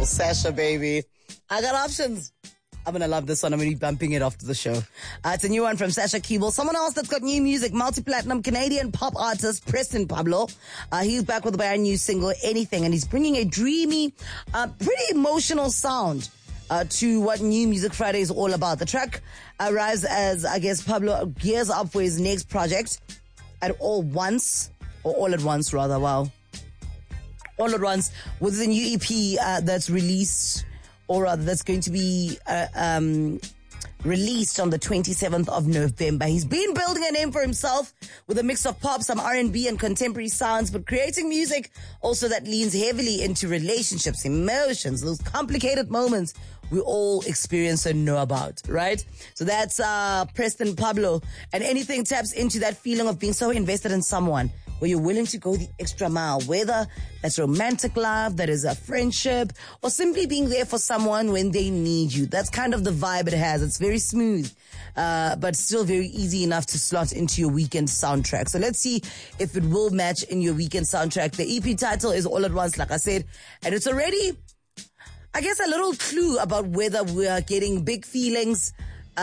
Keeble, Sasha, baby. I got options. I'm going to love this one. I'm going to be bumping it after the show. It's a new one from Sasha Keeble. Someone else that's got new music, multi-platinum Canadian pop artist Preston Pablo. He's back with a brand new single, Anything, and he's bringing a dreamy, pretty emotional sound to what New Music Friday is all about. The track arrives as, I guess, Pablo gears up for his next project all at once, wow. All at once with the new EP that's released, or rather that's going to be released on the 27th of November. He's been building a name for himself with a mix of pop, some R&B and contemporary sounds, but creating music also that leans heavily into relationships, emotions, those complicated moments we all experience and know about, right? So that's Preston Pablo. And Anything taps into that feeling of being so invested in someone, where you're willing to go the extra mile, whether that's romantic love, that is a friendship, or simply being there for someone when they need you. That's kind of the vibe it has. It's very smooth, but still very easy enough to slot into your weekend soundtrack. So let's see if it will match in your weekend soundtrack. The EP title is All at Once, like I said, and it's already, I guess, a little clue about whether we are getting big feelings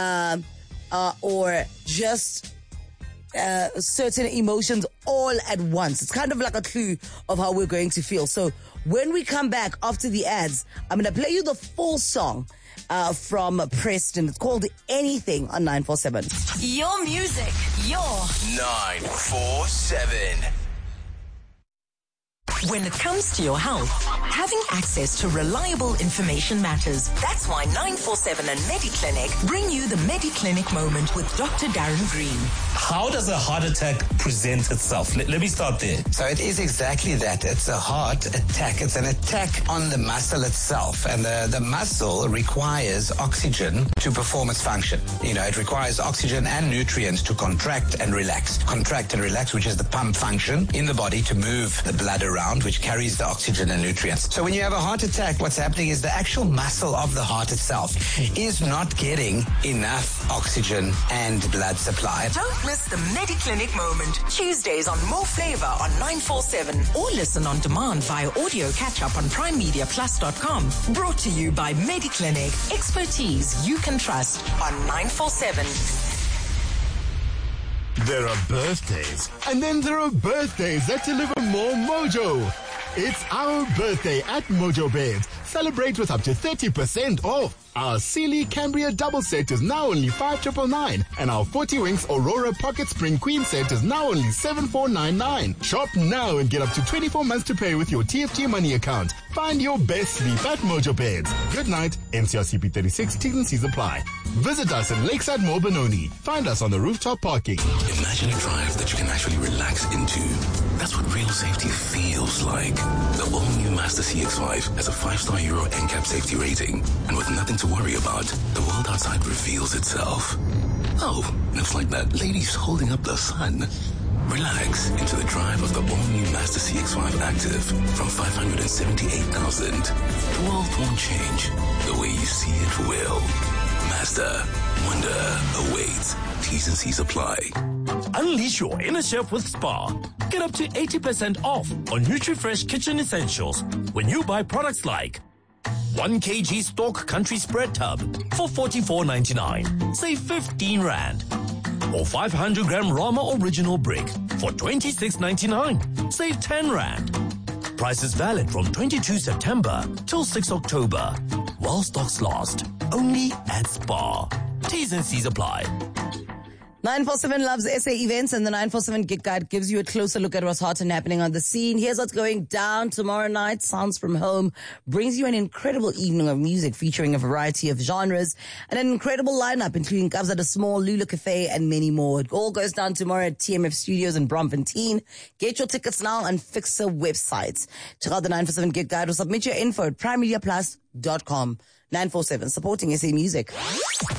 or just certain emotions all at once. It's kind of like a clue of how we're going to feel. So when we come back after the ads, I'm going to play you the full song from Preston. It's called Anything on 947. Your music, your 947. When it comes to your health, having access to reliable information matters. That's why 947 and MediClinic bring you the MediClinic moment with Dr. Darren Green. How does a heart attack present itself? Let me start there. So it is exactly that. It's a heart attack. It's an attack on the muscle itself. And the muscle requires oxygen to perform its function. You know, it requires oxygen and nutrients to contract and relax. Contract and relax, which is the pump function in the body to move the blood around, which carries the oxygen and nutrients. So when you have a heart attack, what's happening is the actual muscle of the heart itself is not getting enough oxygen and blood supply. Don't miss the MediClinic moment. Tuesdays on More Flavor on 947, or listen on demand via audio catch-up on primeMediaPlus.com. Brought to you by MediClinic. Expertise you can trust on 947. There are birthdays, and then there are birthdays that deliver more mojo. It's our birthday at Mojo Beds. Celebrate with up to 30% off. Our Sealy Cambria double set is now only 5,999, and our 40 Winks Aurora Pocket Spring Queen set is now only 7,499. Shop now and get up to 24 months to pay with your TFG money account. Find your best sleep at Mojo Beds. Good night. NCRCP 36. T's and C's apply. Visit us in Lakeside Mall Benoni. Find us on the rooftop parking. Imagine a drive that you can actually relax into. That's what real safety feels like. The all-new Mazda CX-5 has a 5-star Euro NCAP safety rating, and with nothing to worry about, the world outside reveals itself. Oh, it's like that lady's holding up the sun. Relax into the drive of the all-new Mazda CX-5 Active from 578,000. The world won't change. The way you see it will. Mazda. Wonder awaits. T's and C's apply. Unleash your inner chef with Spar. Get up to 80% off on NutriFresh kitchen essentials when you buy products like 1 kg Stork Country Spread Tub for 44.99. Save 15 Rand. Or 500 gram Rama Original Brick for 26.99. Save 10 Rand. Prices valid from 22 September till 6 October. While stocks last. Only at Spar. T's and C's apply. 947 loves SA events, and the 947 Gig Guide gives you a closer look at what's hot and happening on the scene. Here's what's going down tomorrow night. Sounds from Home brings you an incredible evening of music featuring a variety of genres and an incredible lineup, including Kabza De Small, Lula Cafe, and many more. It all goes down tomorrow at TMF Studios in Bloemfontein. Get your tickets now on Fixer websites. Check out the 947 Gig Guide or submit your info at primemediaplus.com. 947, supporting SA music.